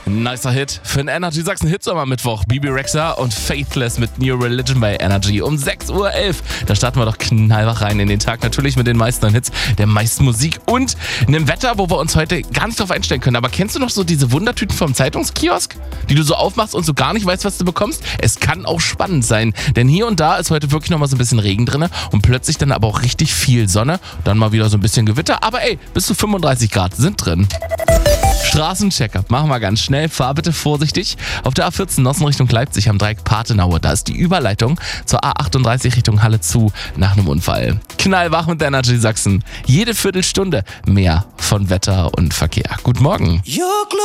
Nicer Hit für den Energy Sachsen Hitsommer-Mittwoch. Bibi Rexha und Faithless mit New Religion bei Energy um 6.11 Uhr. Da starten wir doch knallwach rein in den Tag. Natürlich mit den meisten Hits, der meisten Musik und einem Wetter, wo wir uns heute gar nicht drauf einstellen können. Aber kennst du noch so diese Wundertüten vom Zeitungskiosk, die du so aufmachst und so gar nicht weißt, was du bekommst? Es kann auch spannend sein, denn hier und da ist heute wirklich nochmal so ein bisschen Regen drin und plötzlich dann aber auch richtig viel Sonne. Dann mal wieder so ein bisschen Gewitter. Aber ey, bis zu 35 Grad sind drin. Straßencheck-up, machen wir ganz schnell. Fahr bitte vorsichtig. Auf der A14 Nossen Richtung Leipzig am Dreieck Pathenaue. Da ist die Überleitung zur A38 Richtung Halle zu nach einem Unfall. Knallwach mit der Energy Sachsen. Jede Viertelstunde mehr von Wetter und Verkehr. Guten Morgen.